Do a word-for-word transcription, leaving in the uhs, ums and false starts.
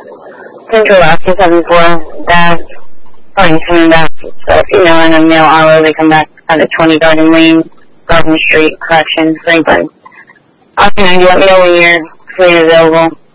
Central Alaska seven four, that's party coming back. So female and a male R O, they come back out of twenty Garden Lane, Garden Street, Correction, Franklin. Option ninety, let me know when you're free and available.